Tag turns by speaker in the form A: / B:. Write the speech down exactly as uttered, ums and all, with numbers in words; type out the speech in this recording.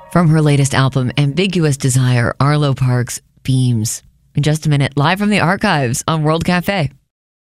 A: From her latest album, Ambiguous Desire, Arlo Parks, Beams. In just a minute, live from the archives on World Cafe.